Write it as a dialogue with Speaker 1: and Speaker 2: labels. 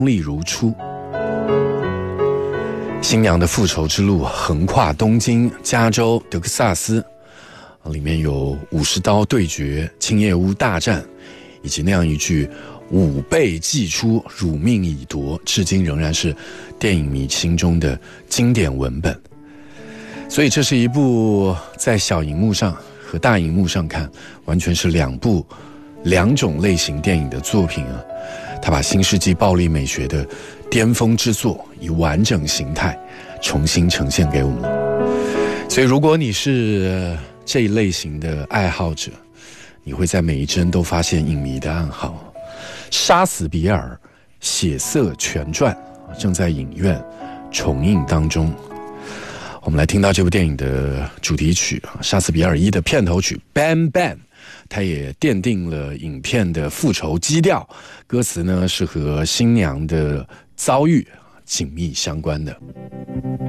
Speaker 1: 力如初。新娘的复仇之路横跨东京、加州、德克萨斯，里面有50刀对决、青叶屋大战，以及那样一句5倍祭出，汝命已夺，至今仍然是电影迷心中的经典文本。所以这是一部在小荧幕上和大荧幕上看完全是两种类型电影的作品啊。他把新世纪暴力美学的巅峰之作以完整形态重新呈现给我们了。所以如果你是这一类型的爱好者，你会在每一帧都发现影迷的暗号。杀死比尔血色全传正在影院重映当中。我们来听到这部电影的主题曲杀死比尔1的片头曲 Bam Bam， 它也奠定了影片的复仇基调，歌词呢是和新娘的遭遇紧密相关的。